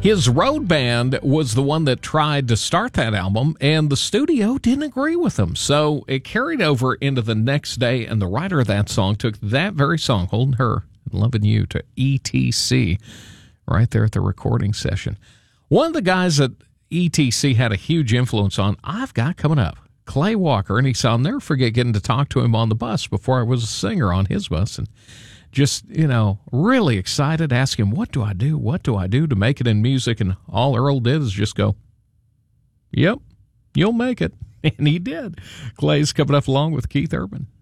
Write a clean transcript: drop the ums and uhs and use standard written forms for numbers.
His road band was the one that tried to start that album, and the studio didn't agree with him. So it carried over into the next day, and the writer of that song took that very song, Holding Her and Loving You, to ETC right there at the recording session. One of the guys that ETC had a huge influence on, I've got coming up, Clay Walker. And he said, I'll never forget getting to talk to him on the bus before I was a singer on his bus. And just, really excited, ask him, what do I do? What do I do to make it in music? And all Earl did is just go, yep, you'll make it. And he did. Clay's coming up along with Keith Urban.